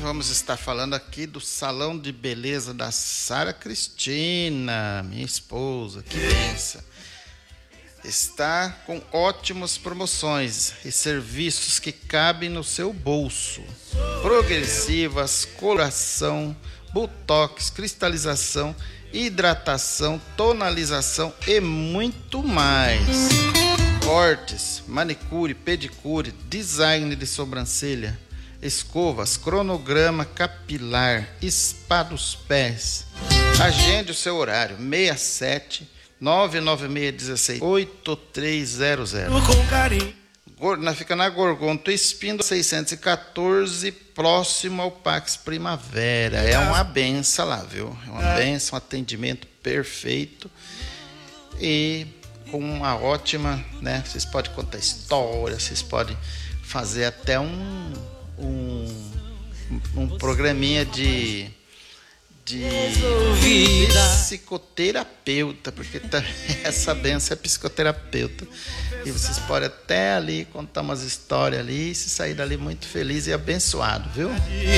vamos estar falando aqui do salão de beleza da Sara Cristina, minha esposa, que benção. Está com ótimas promoções e serviços que cabem no seu bolso. Progressivas, coloração, botox, cristalização, hidratação, tonalização e muito mais. Cortes, manicure, pedicure, design de sobrancelha, escovas, cronograma capilar, spa dos pés. Agende o seu horário, 67 99616 8300. Fica na Gorgonto Espíndola 614, próximo ao Pax Primavera. É uma benção lá, viu? É uma benção, um atendimento perfeito e com uma ótima, né? Vocês podem contar história, vocês podem fazer até um programinha de psicoterapeuta, porque essa benção é psicoterapeuta. E vocês podem até ali contar umas histórias ali e se sair dali muito feliz e abençoado, viu?